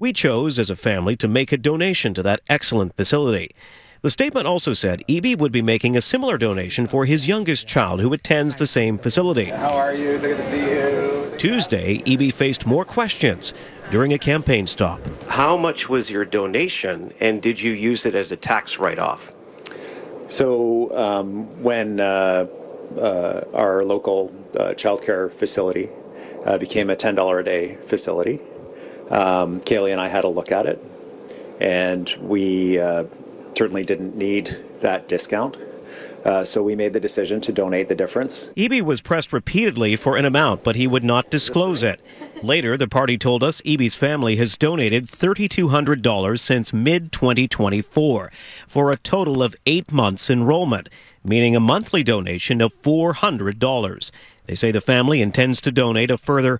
We chose as a family to make a donation to that excellent facility. The statement also said Eby would be making a similar donation for his youngest child who attends the same facility. How are you? It's good to see you. Tuesday, Eby faced more questions during a campaign stop. How much was your donation, and did you use it as a tax write-off? So when our local childcare facility became a $10 a day facility, Kaylee and I had a look at it, and we certainly didn't need that discount. So we made the decision to donate the difference. Eby was pressed repeatedly for an amount, but he would not disclose it. Later, the party told us Eby's family has donated $3,200 since mid-2024 for a total of 8 months enrollment, meaning a monthly donation of $400. They say the family intends to donate a further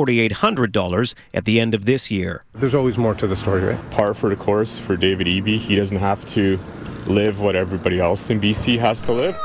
$4,800 at the end of this year. There's always more to the story, right? Par for the course for David Eby. He doesn't have to live what everybody else in BC has to live.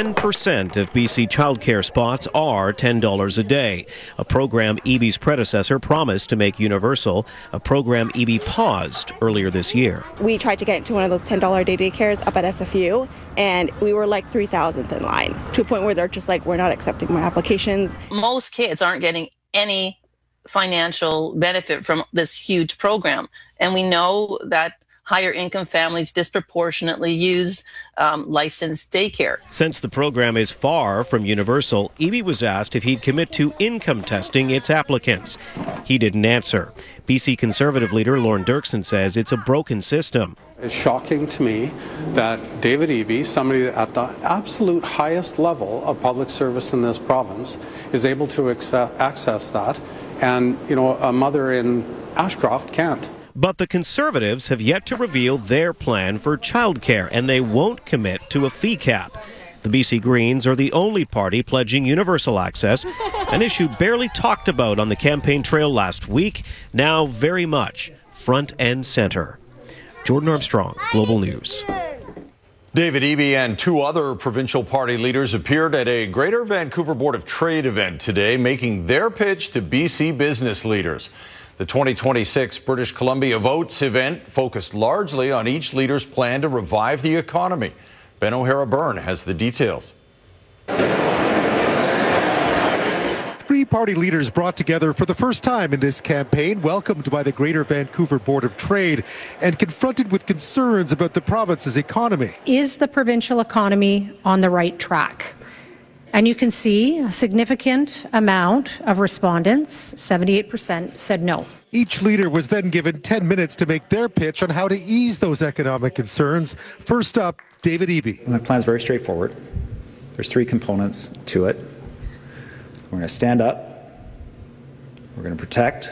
10% of BC childcare spots are $10 a day, a program Eby's predecessor promised to make universal, a program Eby paused earlier this year. We tried to get into one of those $10 a day daycares up at SFU, and we were like 3,000th in line, to a point where they're just like, we're not accepting more applications. Most kids aren't getting any financial benefit from this huge program, and we know that higher income families disproportionately use licensed daycare. Since the program is far from universal, Eby was asked if he'd commit to income testing its applicants. He didn't answer. BC Conservative leader Lorne Dirksen says it's a broken system. It's shocking to me that David Eby, somebody at the absolute highest level of public service in this province, is able to access that, and a mother in Ashcroft can't. But the Conservatives have yet to reveal their plan for childcare, and they won't commit to a fee cap. The BC Greens are the only party pledging universal access, an issue barely talked about on the campaign trail last week, now very much front and center. Jordan Armstrong, Global News. David Eby and two other provincial party leaders appeared at a Greater Vancouver Board of Trade event today, making their pitch to BC business leaders. The 2026 British Columbia Votes event focused largely on each leader's plan to revive the economy. Ben O'Hara-Byrne has the details. Three party leaders brought together for the first time in this campaign, welcomed by the Greater Vancouver Board of Trade and confronted with concerns about the province's economy. Is the provincial economy on the right track? And you can see a significant amount of respondents, 78%, said no. Each leader was then given 10 minutes to make their pitch on how to ease those economic concerns. First up, David Eby. My plan is very straightforward. There's three components to it. We're going to stand up, we're going to protect,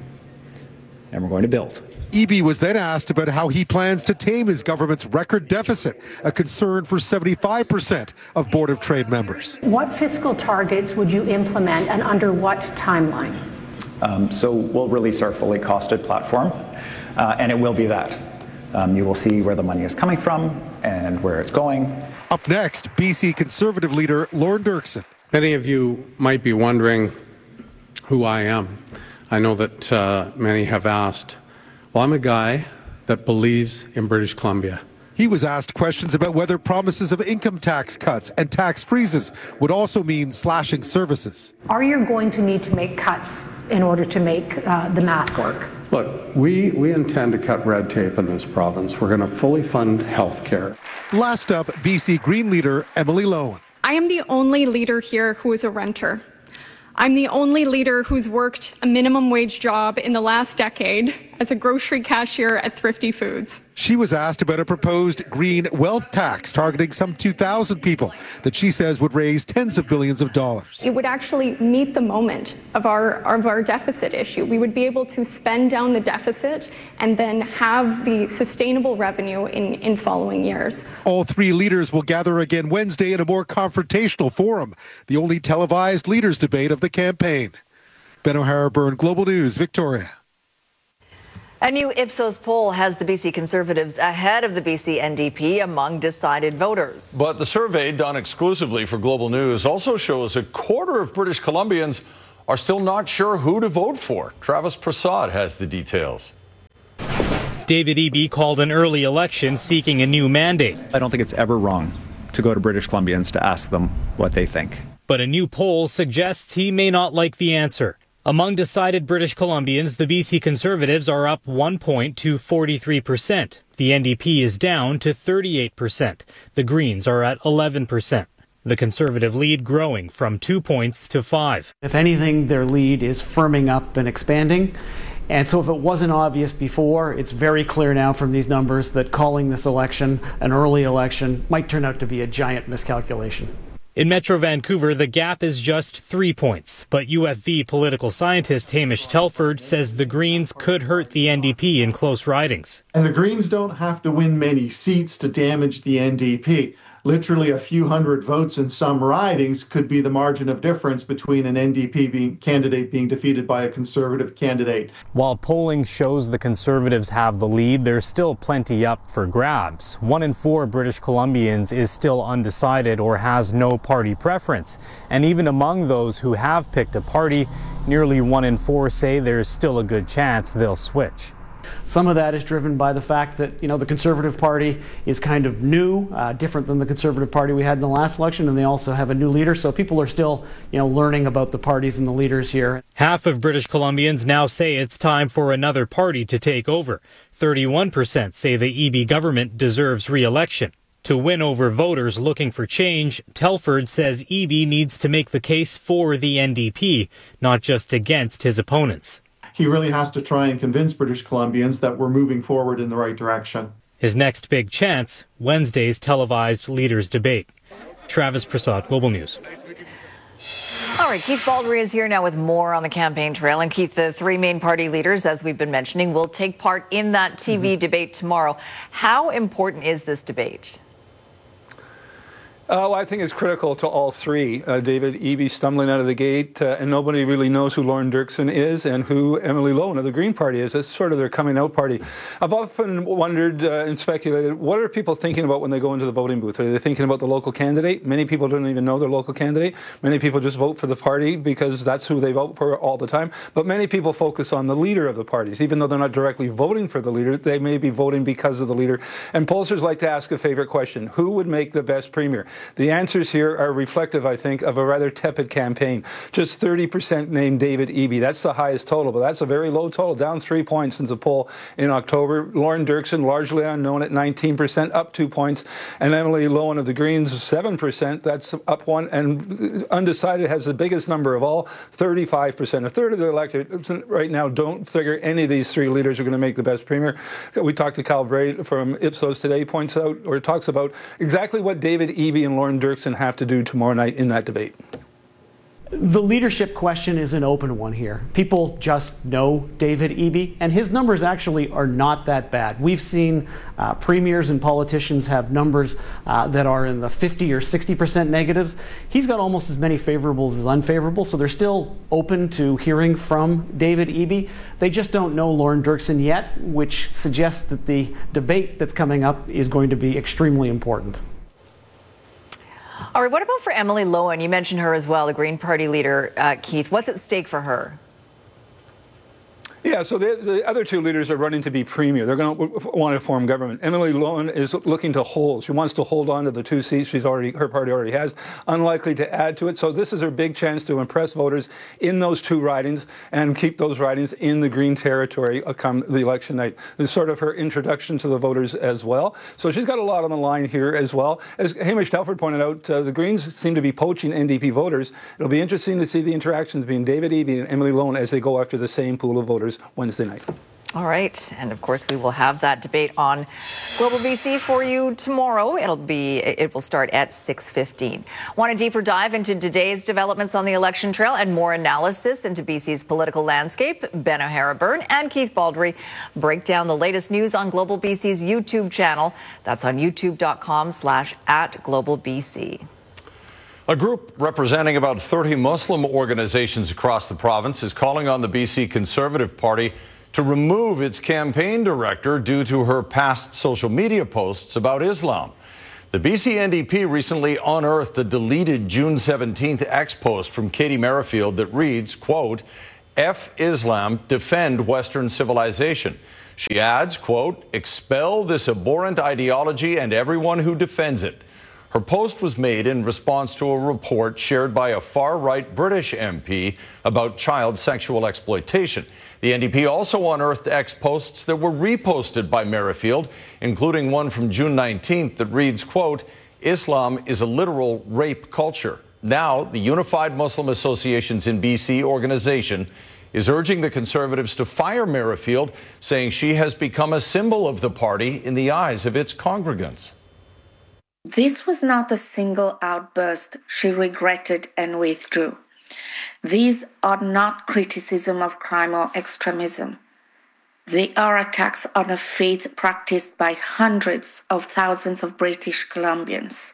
and we're going to build. Eby was then asked about how he plans to tame his government's record deficit, a concern for 75% of Board of Trade members. What fiscal targets would you implement and under what timeline? So we'll release our fully costed platform, and it will be that. You will see where the money is coming from and where it's going. Up next, BC Conservative leader Lorne Dirksen. Many of you might be wondering who I am. I know that many have asked. Well, I'm a guy that believes in British Columbia. He was asked questions about whether promises of income tax cuts and tax freezes would also mean slashing services. Are you going to need to make cuts in order to make the math work? Look, we intend to cut red tape in this province. We're going to fully fund health care. Last up, BC Green leader Emily Lowen. I am the only leader here who is a renter. I'm the only leader who's worked a minimum wage job in the last decade as a grocery cashier at Thrifty Foods. She was asked about a proposed green wealth tax targeting some 2,000 people that she says would raise tens of billions of dollars. It would actually meet the moment of our deficit issue. We would be able to spend down the deficit and then have the sustainable revenue in following years. All three leaders will gather again Wednesday in a more confrontational forum, the only televised leaders debate of the campaign. Ben O'Hara-Byrne, Global News, Victoria. A new Ipsos poll has the BC Conservatives ahead of the BC NDP among decided voters. But the survey, done exclusively for Global News, also shows a quarter of British Columbians are still not sure who to vote for. Travis Prasad has the details. David Eby called an early election seeking a new mandate. I don't think it's ever wrong to go to British Columbians to ask them what they think. But a new poll suggests he may not like the answer. Among decided British Columbians, the BC Conservatives are up 1 point to 43%. The NDP is down to 38%. The Greens are at 11%. The Conservative lead growing from 2 points to 5. If anything, their lead is firming up and expanding. And so if it wasn't obvious before, it's very clear now from these numbers that calling this election an early election might turn out to be a giant miscalculation. In Metro Vancouver, the gap is just 3 points. But UFV political scientist Hamish Telford says the Greens could hurt the NDP in close ridings. And the Greens don't have to win many seats to damage the NDP. Literally a few hundred votes in some ridings could be the margin of difference between an NDP candidate being defeated by a Conservative candidate. While polling shows the Conservatives have the lead, there's still plenty up for grabs. 1 in 4 British Columbians is still undecided or has no party preference. And even among those who have picked a party, nearly 1 in 4 say there's still a good chance they'll switch. Some of that is driven by the fact that, the Conservative Party is kind of new, different than the Conservative Party we had in the last election, and they also have a new leader. So people are still, learning about the parties and the leaders here. Half of British Columbians now say it's time for another party to take over. 31% say the Eby government deserves re-election. To win over voters looking for change, Telford says Eby needs to make the case for the NDP, not just against his opponents. He really has to try and convince British Columbians that we're moving forward in the right direction. His next big chance, Wednesday's televised leaders debate. Travis Prasad, Global News. All right, Keith Baldry is here now with more on the campaign trail. And Keith, the 3 main party leaders, as we've been mentioning, will take part in that TV debate tomorrow. How important is this debate? Well, I think it's critical to all three. David Eby stumbling out of the gate, and nobody really knows who Lauren Dirksen is and who Emily Lowen of the Green Party is. It's sort of their coming out party. I've often wondered and speculated, what are people thinking about when they go into the voting booth? Are they thinking about the local candidate? Many people don't even know their local candidate. Many people just vote for the party because that's who they vote for all the time. But many people focus on the leader of the parties. Even though they're not directly voting for the leader, they may be voting because of the leader. And pollsters like to ask a favorite question: who would make the best premier? The answers here are reflective, I think, of a rather tepid campaign. Just 30% named David Eby. That's the highest total, but that's a very low total, down 3 points since a poll in October. Lauren Dirksen, largely unknown at 19%, up 2 points. And Emily Lowen of the Greens, 7%, that's up 1. And undecided has the biggest number of all, 35%. A third of the electorate right now don't figure any of these three leaders are going to make the best premier. We talked to Kyle Bray from Ipsos today, points out, or talks about exactly what David Eby and Lauren Dirksen have to do tomorrow night in that debate. The leadership question is an open one here. People just know David Eby, and his numbers actually are not that bad. We've seen premiers and politicians have numbers that are in the 50 or 60% negatives. He's got almost as many favorables as unfavorables, so they're still open to hearing from David Eby. They just don't know Lauren Dirksen yet, which suggests that the debate that's coming up is going to be extremely important. All right, what about for Emily Lowen? You mentioned her as well, the Green Party leader, Keith. What's at stake for her? Yeah, so the other two leaders are running to be premier. They're going to want to form government. Emily Lowen is looking to hold. She wants to hold on to the 2 seats her party already has, unlikely to add to it. So this is her big chance to impress voters in those 2 ridings and keep those ridings in the Green territory come the election night. This is sort of her introduction to the voters as well. So she's got a lot on the line here as well. As Hamish Telford pointed out, the Greens seem to be poaching NDP voters. It'll be interesting to see the interactions between David Eby and Emily Lowen as they go after the same pool of voters Wednesday night. All right. And of course, we will have that debate on Global BC for you tomorrow. It will start at 6:15. Want a deeper dive into today's developments on the election trail and more analysis into BC's political landscape? Ben O'Hara-Byrne and Keith Baldry break down the latest news on Global BC's YouTube channel. That's on youtube.com/@GlobalBC. A group representing about 30 Muslim organizations across the province is calling on the BC Conservative Party to remove its campaign director due to her past social media posts about Islam. The BC NDP recently unearthed a deleted June 17th X post from Katie Merrifield that reads, quote, "F Islam, defend Western civilization." She adds, quote, expel this abhorrent ideology and everyone who defends it. Her post was made in response to a report shared by a far-right British MP about child sexual exploitation. The NDP also unearthed X posts that were reposted by Merrifield, including one from June 19th that reads, quote, Islam is a literal rape culture. Now, the Unified Muslim Associations in BC organization is urging the Conservatives to fire Merrifield, saying she has become a symbol of the party in the eyes of its congregants. This was not a single outburst she regretted and withdrew. These are not criticism of crime or extremism. They are attacks on a faith practiced by hundreds of thousands of British Columbians.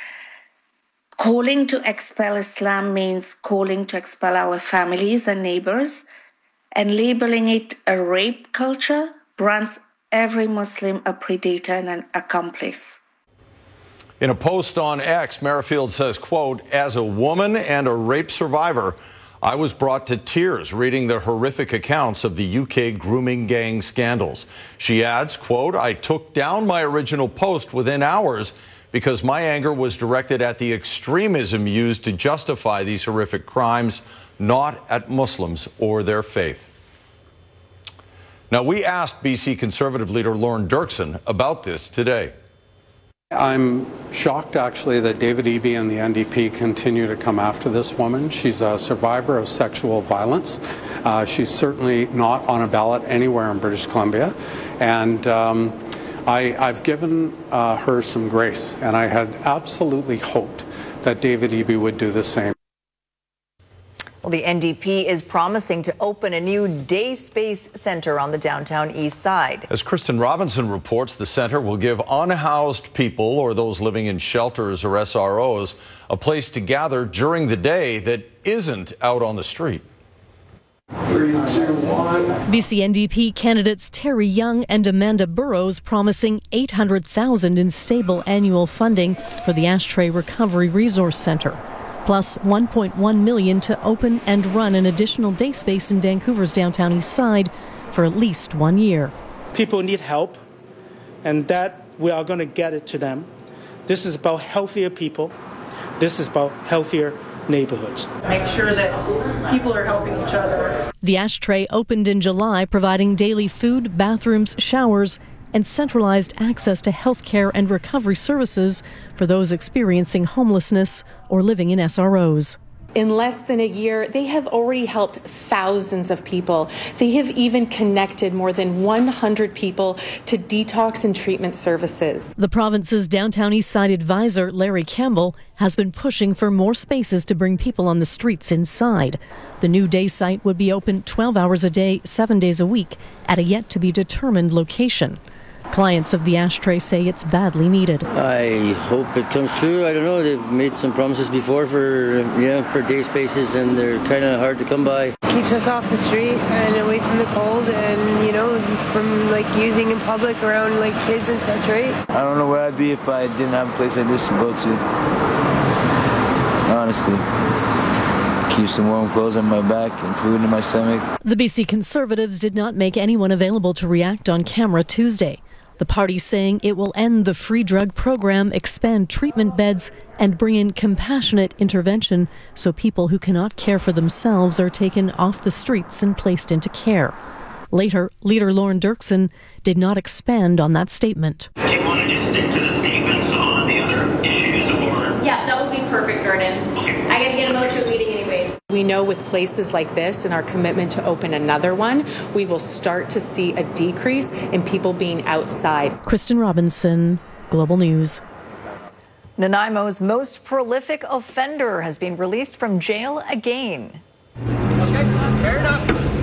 Calling to expel Islam means calling to expel our families and neighbors, and labeling it a rape culture brands every Muslim a predator and an accomplice. In a post on X, Merrifield says, quote, as a woman and a rape survivor, I was brought to tears reading the horrific accounts of the UK grooming gang scandals. She adds, quote, I took down my original post within hours because my anger was directed at the extremism used to justify these horrific crimes, not at Muslims or their faith. Now, we asked BC Conservative leader Lorne Dirksen about this today. I'm shocked, actually, that David Eby and the NDP continue to come after this woman. She's a survivor of sexual violence. She's certainly not on a ballot anywhere in British Columbia. And I've given her some grace, and I had absolutely hoped that David Eby would do the same. Well, the NDP is promising to open a new day space center on the downtown east side. As Kristen Robinson reports, the center will give unhoused people or those living in shelters or SROs a place to gather during the day that isn't out on the street. 3, 2, 1. BC NDP candidates Terry Young and Amanda Burrows promising $800,000 in stable annual funding for the Ashtray Recovery Resource Centre, plus $1.1 million to open and run an additional day space in Vancouver's downtown east side for at least 1 year. People need help, and that we are going to get it to them. This is about healthier people. This is about healthier neighborhoods. Make sure that people are helping each other. The Ashtray opened in July, providing daily food, bathrooms, showers, and centralized access to health care and recovery services for those experiencing homelessness or living in SROs. In less than a year, they have already helped thousands of people. They have even connected more than 100 people to detox and treatment services. The province's downtown east side advisor, Larry Campbell, has been pushing for more spaces to bring people on the streets inside. The new day site would be open 12 hours a day, 7 days a week, at a yet-to-be-determined location. Clients of the Ashtray say it's badly needed. I hope it comes true. I don't know. They've made some promises before for day spaces, and they're kind of hard to come by. Keeps us off the street and away from the cold, and from using in public around kids and such, right? I don't know where I'd be if I didn't have a place like this to go to. Honestly. Keep some warm clothes on my back and food in my stomach. The BC Conservatives did not make anyone available to react on camera Tuesday. The party saying it will end the free drug program, expand treatment beds, and bring in compassionate intervention so people who cannot care for themselves are taken off the streets and placed into care. Later, leader Lorne Dirksen did not expand on that statement. Do you want to just stick to the statements on the other issues, or? Yeah, that would be perfect, Jordan. I got to get a motion meeting anyways. We know with places like this and our commitment to open another one, we will start to see a decrease in people being outside. Kristen Robinson, Global News. Nanaimo's most prolific offender has been released from jail again. Okay, fair enough.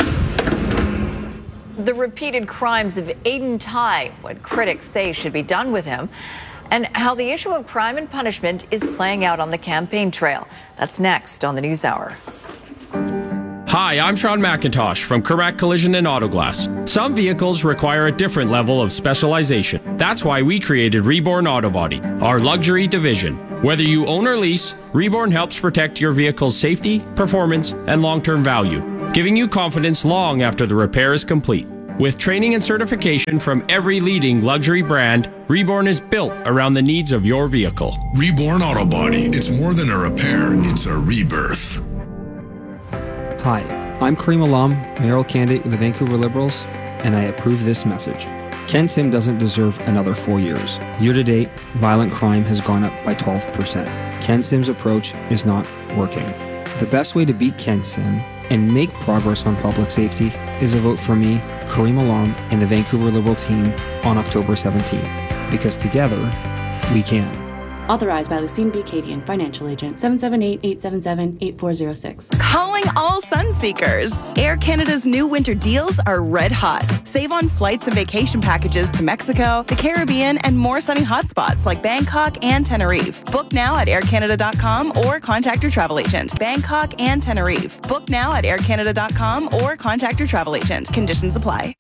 The repeated crimes of Aiden Tai, what critics say should be done with him, and how the issue of crime and punishment is playing out on the campaign trail. That's next on the NewsHour. Hi, I'm Sean McIntosh from Correct Collision and Auto Glass. Some vehicles require a different level of specialization. That's why we created Reborn Auto Body, our luxury division. Whether you own or lease, Reborn helps protect your vehicle's safety, performance, and long-term value, giving you confidence long after the repair is complete. With training and certification from every leading luxury brand, Reborn is built around the needs of your vehicle. Reborn Auto Body. It's more than a repair, it's a rebirth. Hi, I'm Kareem Alam, mayoral candidate with the Vancouver Liberals, and I approve this message. Ken Sim doesn't deserve another 4 years. Year to date, violent crime has gone up by 12%. Ken Sim's approach is not working. The best way to beat Ken Sim and make progress on public safety is a vote for me, Kareem Alam, and the Vancouver Liberal team on October 17th. Because together, we can. Authorized by Lucine B. Cadian, Financial Agent, 778-877-8406. Calling all Sunseekers. Air Canada's new winter deals are red hot. Save on flights and vacation packages to Mexico, the Caribbean, and more sunny hotspots like Bangkok and Tenerife. Book now at aircanada.com or contact your travel agent. Bangkok and Tenerife. Book now at aircanada.com or contact your travel agent. Conditions apply.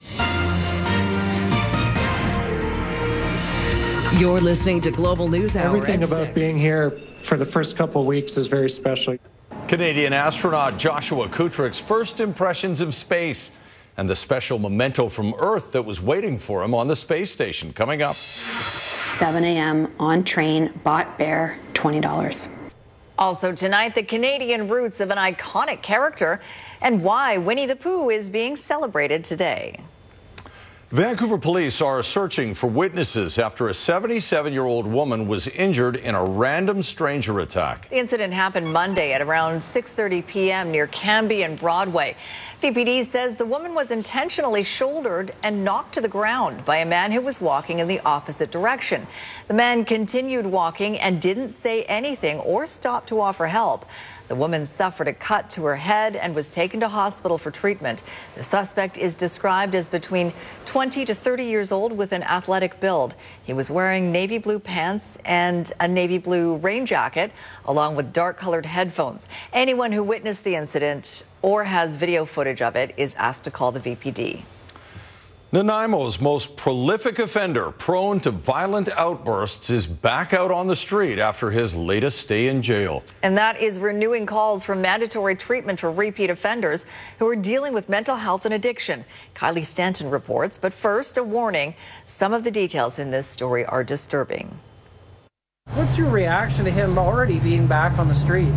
You're listening to Global News Hour. Everything about being here for the first couple of weeks is very special. Canadian astronaut Joshua Kutrick's first impressions of space and the special memento from Earth that was waiting for him on the space station. Coming up. 7 a.m. on train, bought bear, $20. Also tonight, the Canadian roots of an iconic character and why Winnie the Pooh is being celebrated today. Vancouver police are searching for witnesses after a 77-year-old woman was injured in a random stranger attack. The incident happened Monday at around 6:30 p.m. near Cambie and Broadway. VPD says the woman was intentionally shouldered and knocked to the ground by a man who was walking in the opposite direction. The man continued walking and didn't say anything or stop to offer help. The woman suffered a cut to her head and was taken to hospital for treatment. The suspect is described as between 20 to 30 years old with an athletic build. He was wearing navy blue pants and a navy blue rain jacket, along with dark-colored headphones. Anyone who witnessed the incident or has video footage of it is asked to call the VPD. Nanaimo's most prolific offender, prone to violent outbursts, is back out on the street after his latest stay in jail. And that is renewing calls for mandatory treatment for repeat offenders who are dealing with mental health and addiction. Kylie Stanton reports, but first, a warning. Some of the details in this story are disturbing. What's your reaction to him already being back on the street?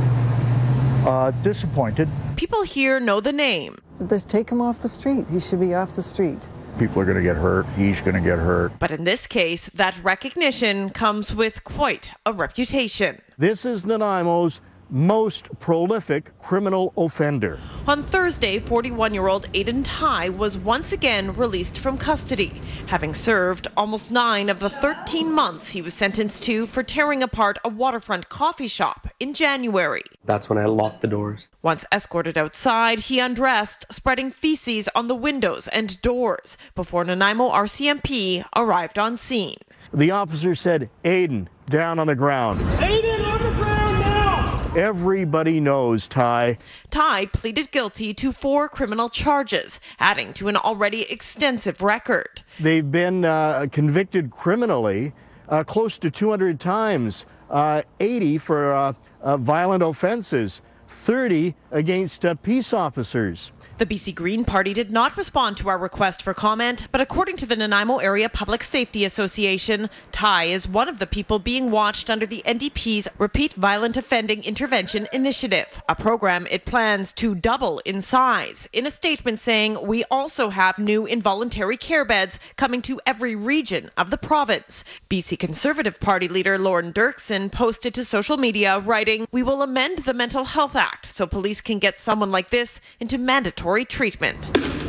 Disappointed. People here know the name. Let's take him off the street. He should be off the street. People are going to get hurt. He's going to get hurt. But in this case, that recognition comes with quite a reputation. This is Nanaimo's most prolific criminal offender. On Thursday, 41-year-old Aiden Tai was once again released from custody, having served almost 9 of the 13 months he was sentenced to for tearing apart a waterfront coffee shop in January. That's when I locked the doors. Once escorted outside, he undressed, spreading feces on the windows and doors before Nanaimo RCMP arrived on scene. The officer said, "Aiden, down on the ground." Aiden on the ground now! Everybody knows Tai. Tai pleaded guilty to 4 criminal charges, adding to an already extensive record. They've been convicted criminally close to 200 times, 80 for violent offenses, 30 against peace officers. The BC Green Party did not respond to our request for comment, but according to the Nanaimo Area Public Safety Association, Tai is one of the people being watched under the NDP's Repeat Violent Offending Intervention Initiative, a program it plans to double in size. In a statement saying, "We also have new involuntary care beds coming to every region of the province." BC Conservative Party leader Lauren Dirksen posted to social media writing, "We will amend the Mental Health Act so police can get someone like this into mandatory treatment."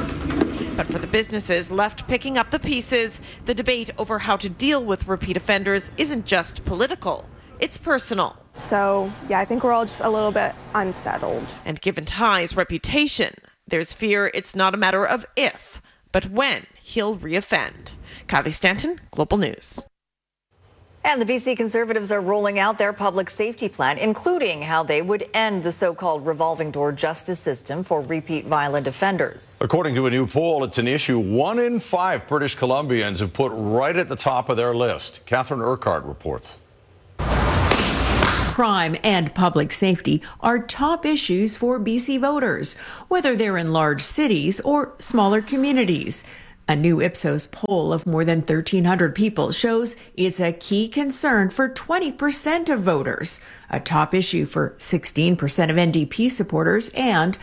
But for the businesses left picking up the pieces, the debate over how to deal with repeat offenders isn't just political, it's personal. So, yeah, I think we're all just a little bit unsettled. And given Tai's reputation, there's fear it's not a matter of if, but when he'll reoffend. Kylie Stanton, Global News. And the BC Conservatives are rolling out their public safety plan, including how they would end the so-called revolving door justice system for repeat violent offenders. According to a new poll, it's an issue 1 in 5 British Columbians have put right at the top of their list. Catherine Urquhart reports. crime and public safety are top issues for BC voters, whether they're in large cities or smaller communities. A new Ipsos poll of more than 1,300 people shows it's a key concern for 20% of voters, a top issue for 16% of NDP supporters and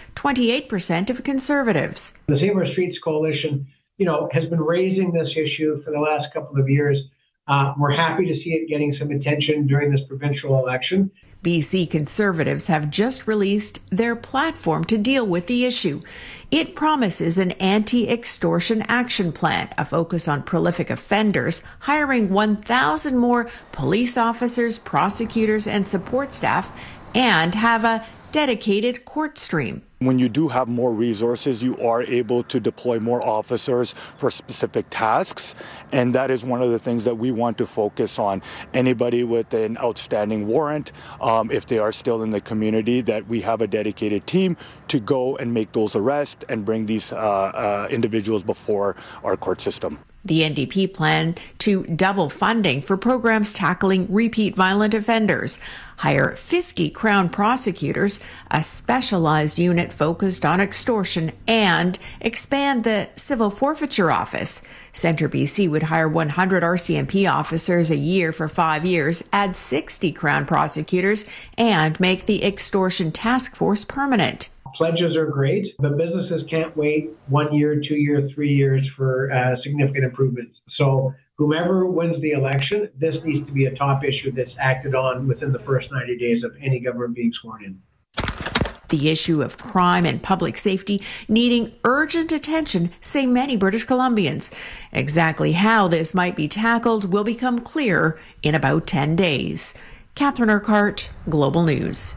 28% of Conservatives. The Save Our Streets Coalition, has been raising this issue for the last couple of years. We're happy to see it getting some attention during this provincial election. BC Conservatives have just released their platform to deal with the issue. It promises an anti-extortion action plan, a focus on prolific offenders, hiring 1,000 more police officers, prosecutors, and support staff, and have a dedicated court stream. When you do have more resources, you are able to deploy more officers for specific tasks. And that is one of the things that we want to focus on. Anybody with an outstanding warrant, if they are still in the community, that we have a dedicated team to go and make those arrests and bring these individuals before our court system. The NDP plan to double funding for programs tackling repeat violent offenders, hire 50 Crown prosecutors, a specialized unit focused on extortion, and expand the Civil Forfeiture Office. Centre BC would hire 100 RCMP officers a year for 5 years, add 60 Crown prosecutors, and make the Extortion Task Force permanent. Pledges are great, but businesses can't wait 1 year, 2 years, 3 years for significant improvements. So whomever wins the election, this needs to be a top issue that's acted on within the first 90 days of any government being sworn in. The issue of crime and public safety needing urgent attention, say many British Columbians. Exactly how this might be tackled will become clear in about 10 days. Catherine Urquhart, Global News.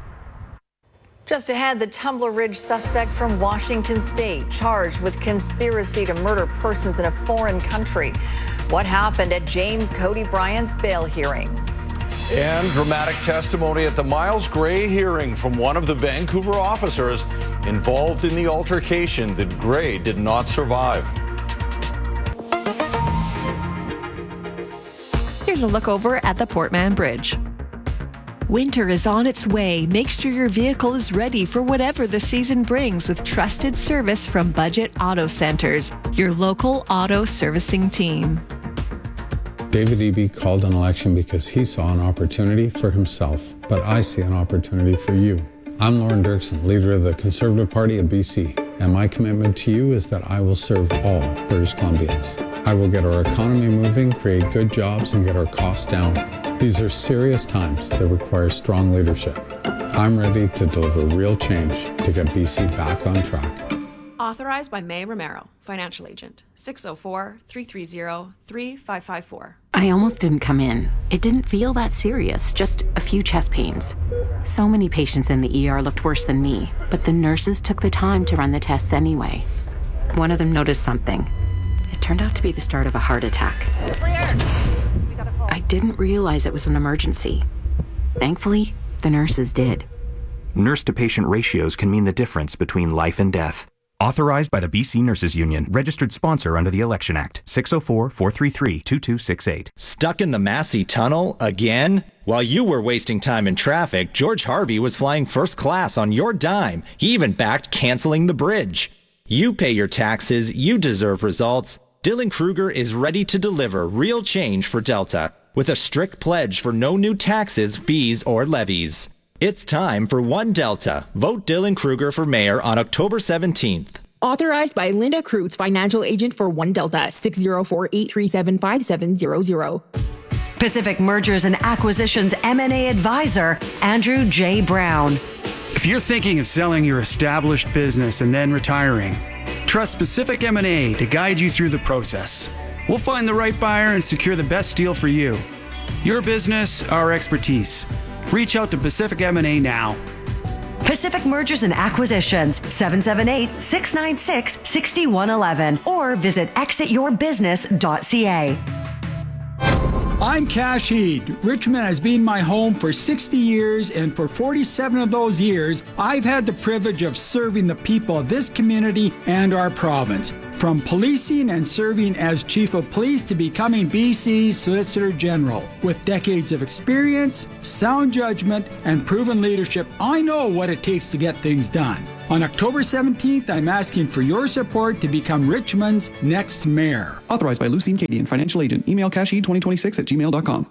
Just ahead, the Tumbler Ridge suspect from Washington State charged with conspiracy to murder persons in a foreign country. What happened at James Cody Bryant's bail hearing? And dramatic testimony at the Miles Gray hearing from one of the Vancouver officers involved in the altercation that Gray did not survive. Here's a look over at the Portman Bridge. Winter is on its way. Make sure your vehicle is ready for whatever the season brings with trusted service from Budget Auto Centers, your local auto servicing team. David Eby called an election because he saw an opportunity for himself, but I see an opportunity for you. I'm Lauren Dirksen, leader of the Conservative Party of BC, and my commitment to you is that I will serve all British Columbians. I will get our economy moving, create good jobs, and get our costs down. These are serious times that require strong leadership. I'm ready to deliver real change to get BC back on track. Authorized by May Romero, financial agent, 604-330-3554. I almost didn't come in. It didn't feel that serious, just a few chest pains. So many patients in the ER looked worse than me, but the nurses took the time to run the tests anyway. One of them noticed something. It turned out to be the start of a heart attack. I didn't realize it was an emergency. Thankfully, the nurses did. Nurse-to-patient ratios can mean the difference between life and death. Authorized by the BC Nurses Union, registered sponsor under the Election Act, 604-433-2268. Stuck in the Massey Tunnel again? While you were wasting time in traffic, George Harvey was flying first class on your dime. He even backed canceling the bridge. You pay your taxes, you deserve results. Dylan Kruger is ready to deliver real change for Delta with a strict pledge for no new taxes, fees, or levies. It's time for One Delta. Vote Dylan Kruger for mayor on October 17th. Authorized by Linda Kreutz, financial agent for One Delta, 604-837-5700. Pacific Mergers and Acquisitions M&A advisor, Andrew J. Brown. If you're thinking of selling your established business and then retiring, trust Pacific M&A to guide you through the process. We'll find the right buyer and secure the best deal for you. Your business, our expertise. Reach out to Pacific M&A now. Pacific Mergers and Acquisitions, 778-696-6111, or visit exityourbusiness.ca. I'm Cash Heed. Richmond has been my home for 60 years, and for 47 of those years, I've had the privilege of serving the people of this community and our province. From policing and serving as Chief of Police to becoming BC's Solicitor General. With decades of experience, sound judgment, and proven leadership, I know what it takes to get things done. On October 17th, I'm asking for your support to become Richmond's next mayor. Authorized by Lucien Cadian, financial agent. Email casheed2026@gmail.com.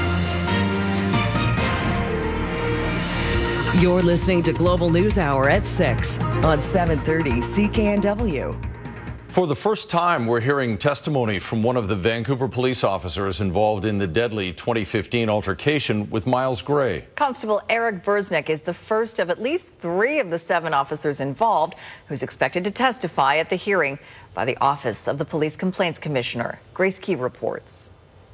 You're listening to Global News Hour at 6 on 730 CKNW. For the first time, we're hearing testimony from one of the Vancouver police officers involved in the deadly 2015 altercation with Miles Gray. Constable Eric Berznick is the first of at least 3 of the 7 officers involved who's expected to testify at the hearing by the Office of the Police Complaints Commissioner. Grace Key reports.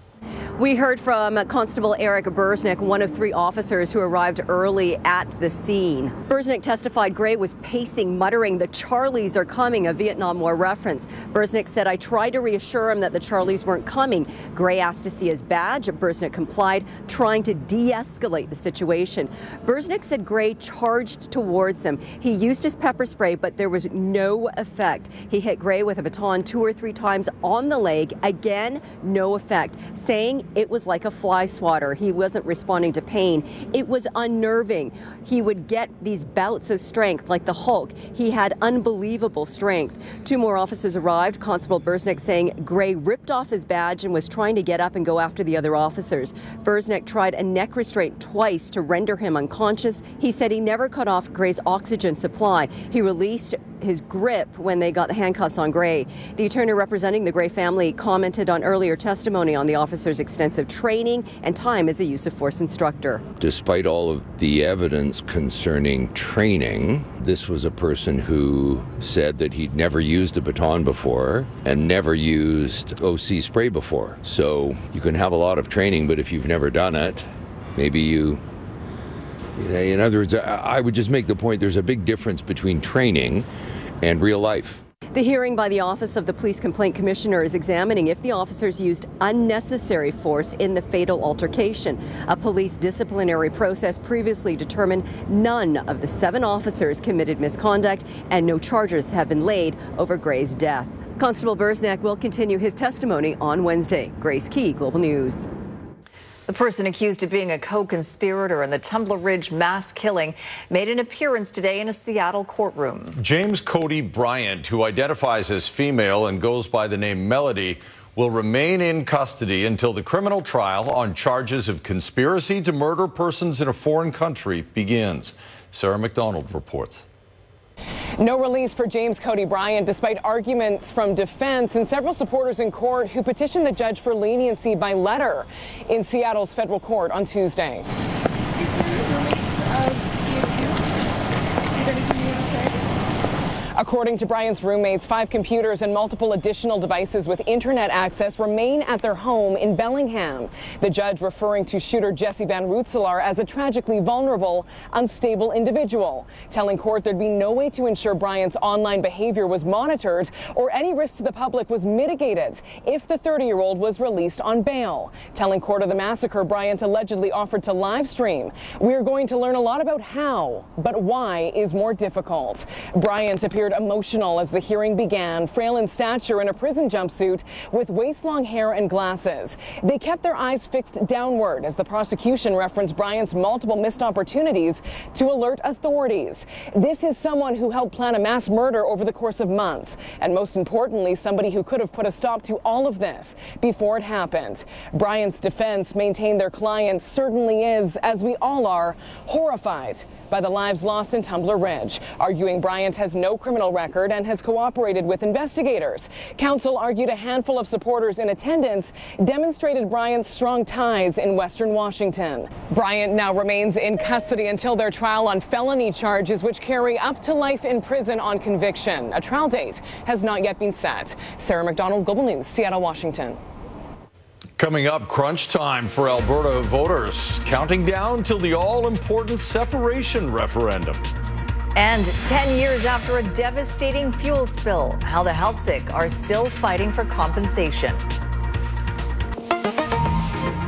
We heard from Constable Eric Berznick, one of 3 officers who arrived early at the scene. Berznick testified Gray was pacing, muttering, "The Charlies are coming," a Vietnam War reference. Berznick said, "I tried to reassure him that the Charlies weren't coming." Gray asked to see his badge. Berznick complied, trying to de-escalate the situation. Berznick said Gray charged towards him. He used his pepper spray, but there was no effect. He hit Gray with a baton 2 or 3 times on the leg. Again, no effect, saying it was like a fly swatter. He wasn't responding to pain. It was unnerving. He would get these bouts of strength like the Hulk. He had unbelievable strength. 2 more officers arrived. Constable Berznick saying Gray ripped off his badge and was trying to get up and go after the other officers. Berznick tried a neck restraint twice to render him unconscious. He said he never cut off Gray's oxygen supply. He released his grip when they got the handcuffs on Gray. The attorney representing the Gray family commented on earlier testimony on the officer's extensive training and time as a use of force instructor. Despite all of the evidence concerning training, this was a person who said that he'd never used a baton before and never used OC spray before. So you can have a lot of training, but if you've never done it, maybe you know, in other words, I would just make the point there's a big difference between training and real life. The hearing by the Office of the Police Complaint Commissioner is examining if the officers used unnecessary force in the fatal altercation. A police disciplinary process previously determined none of the 7 officers committed misconduct and no charges have been laid over Gray's death. Constable Berznick will continue his testimony on Wednesday. Grace Key, Global News. The person accused of being a co-conspirator in the Tumbler Ridge mass killing made an appearance today in a Seattle courtroom. James Cody Bryant, who identifies as female and goes by the name Melody, will remain in custody until the criminal trial on charges of conspiracy to murder persons in a foreign country begins. Sarah McDonald reports. No release for James Cody Bryant, despite arguments from defense and several supporters in court who petitioned the judge for leniency by letter in Seattle's federal court on Tuesday. According to Bryant's roommates, 5 computers and multiple additional devices with internet access remain at their home in Bellingham. The judge referring to shooter Jesse Van Roetselaar as a tragically vulnerable, unstable individual, telling court there'd be no way to ensure Bryant's online behavior was monitored or any risk to the public was mitigated if the 30-year-old was released on bail. Telling court of the massacre Bryant allegedly offered to live stream. We're going to learn a lot about how, but why is more difficult. Bryant appeared emotional as the hearing began, frail in stature in a prison jumpsuit with waist-long hair and glasses. They kept their eyes fixed downward as the prosecution referenced Bryant's multiple missed opportunities to alert authorities. This is someone who helped plan a mass murder over the course of months, and most importantly, somebody who could have put a stop to all of this before it happened. Bryant's defense maintained their client certainly is, as we all are, horrified by the lives lost in Tumbler Ridge, arguing Bryant has no criminal record and has cooperated with investigators. Counsel argued a handful of supporters in attendance demonstrated Bryant's strong ties in Western Washington. Bryant now remains in custody until their trial on felony charges, which carry up to life in prison on conviction. A trial date has not yet been set. Sarah McDonald, Global News, Seattle, Washington. Coming up, crunch time for Alberta voters, counting down till the all-important separation referendum. And 10 years after a devastating fuel spill, how the health-sick are still fighting for compensation.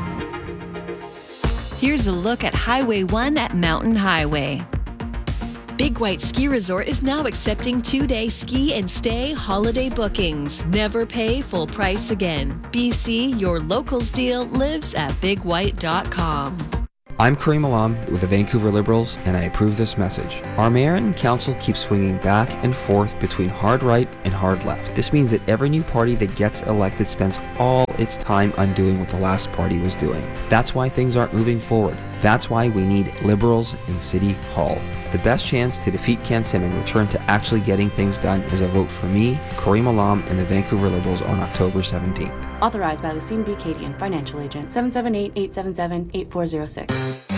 Here's a look at Highway 1 at Mountain Highway. Big White Ski Resort is now accepting 2-day ski and stay holiday bookings. Never pay full price again. BC, your locals deal lives at bigwhite.com. I'm Kareem Alam with the Vancouver Liberals, and I approve this message. Our mayor and council keep swinging back and forth between hard right and hard left. This means that every new party that gets elected spends all its time undoing what the last party was doing. That's why things aren't moving forward. That's why we need Liberals in City Hall. The best chance to defeat Ken Sim and return to actually getting things done is a vote for me, Kareem Alam, and the Vancouver Liberals on October 17th. Authorized by Lucine B. Cadian, Financial Agent, 778-877-8406.